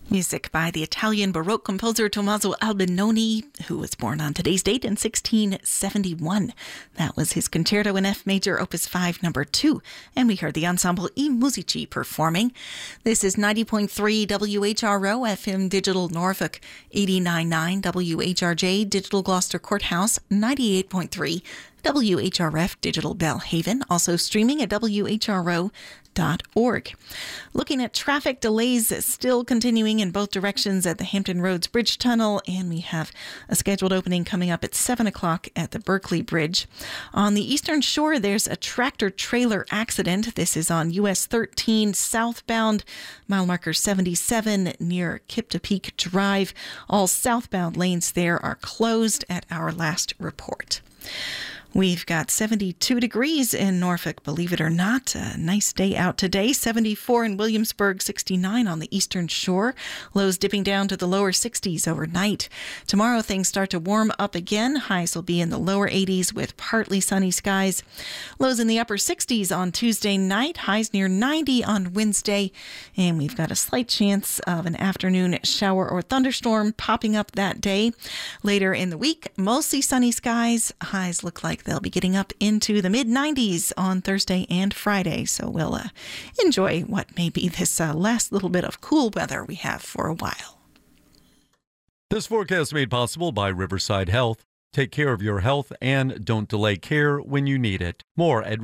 Music by the Italian Baroque composer Tommaso Albinoni, who was born on today's date in 1671. That was his Concerto in F Major, Opus 5, number 2. And we heard the ensemble I Musici performing. This is 90.3 WHRO FM Digital Norfolk, 89.9 WHRJ Digital Gloucester Courthouse, 98.3 WHRF Digital Belhaven, also streaming at WHRO.org. Looking at traffic delays still continuing in both directions at the Hampton Roads Bridge Tunnel, and we have a scheduled opening coming up at 7 o'clock at the Berkeley Bridge. On the Eastern Shore, there's a tractor-trailer accident. This is on US 13 southbound, mile marker 77 near Kiptopeak Drive. All southbound lanes there are closed at our last report. We've got 72 degrees in Norfolk, believe it or not. A nice day out today. 74 in Williamsburg, 69 on the Eastern Shore. Lows dipping down to the lower 60s overnight. Tomorrow things start to warm up again. Highs will be in the lower 80s with partly sunny skies. Lows in the upper 60s on Tuesday night. Highs near 90 on Wednesday. And we've got a slight chance of an afternoon shower or thunderstorm popping up that day. Later in the week, mostly sunny skies. Highs look like they'll be getting up into the mid-90s on Thursday and Friday, so we'll enjoy what may be this last little bit of cool weather we have for a while. This forecast made possible by Riverside Health. Take care of your health and don't delay care when you need it. More at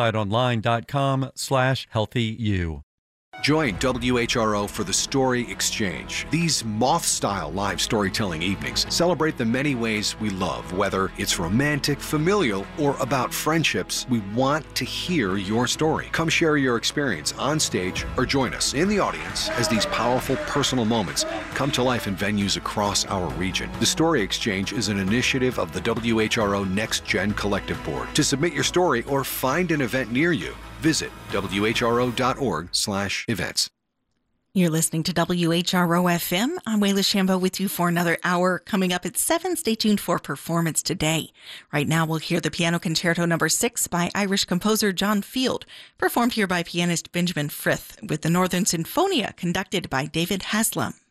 riversideonline.com/healthyu. Join WHRO for the Story Exchange. These moth-style live storytelling evenings celebrate the many ways we love. Whether it's romantic, familial, or about friendships, we want to hear your story. Come share your experience on stage or join us in the audience as these powerful personal moments come to life in venues across our region. The Story Exchange is an initiative of the WHRO Next Gen Collective Board. To submit your story or find an event near you, visit whro.org/events. You're listening to WHRO FM. I'm Wayla Shambo with you for another hour. Coming up at 7, stay tuned for Performance Today. Right now, we'll hear the Piano Concerto No. 6 by Irish composer John Field, performed here by pianist Benjamin Frith, with the Northern Sinfonia conducted by David Haslam.